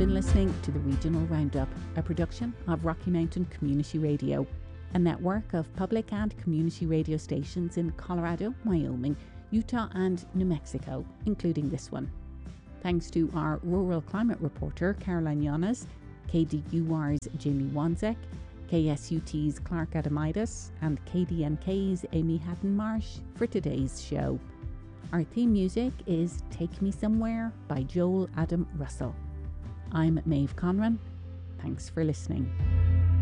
been listening to the Regional Roundup, a production of Rocky Mountain Community Radio, a network of public and community radio stations in Colorado, Wyoming, Utah and New Mexico, including this one. Thanks to our rural climate reporter Caroline Yanas, KDUR's Jamie Wanzek, KSUT's Clark Adamidas and KDNK's Amy Hatton-Marsh for today's show. Our theme music is Take Me Somewhere by Joel Adam Russell. I'm Maeve Conran. Thanks for listening.